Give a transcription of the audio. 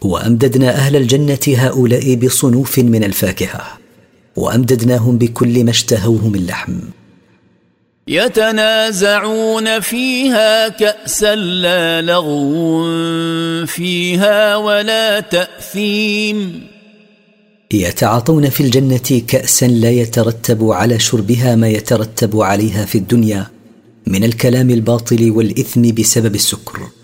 وأمددنا أهل الجنة هؤلاء بصنوف من الفاكهة، وأمددناهم بكل ما اشتهوه من لحم. يتنازعون فيها كأسا لا لغو فيها ولا تأثيم. يتعاطون في الجنة كأسا لا يترتب على شربها ما يترتب عليها في الدنيا من الكلام الباطل والإثم بسبب السكر.